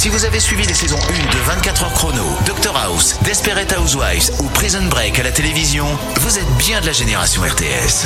Si vous avez suivi les saisons 1 de 24 heures chrono, Dr House, Desperate Housewives ou Prison Break à la télévision, vous êtes bien de la génération RTS.